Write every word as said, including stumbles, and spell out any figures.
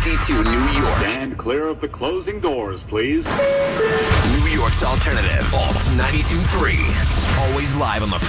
sixty-two New York. Stand clear of the closing doors, please. New York's alternative. Alt ninety-two point three. Always live on the